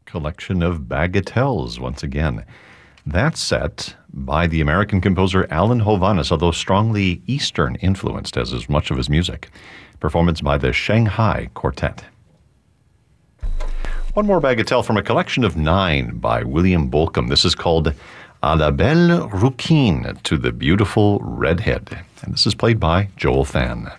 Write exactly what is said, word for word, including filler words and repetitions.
collection of bagatelles once again. That's set by the American composer Alan Hovhaness, although strongly Eastern influenced as is much of his music. Performance by the Shanghai Quartet. One more bagatelle from a collection of nine by William Bolcom. This is called À la belle rouquine, to the beautiful redhead. And this is played by Joel Than.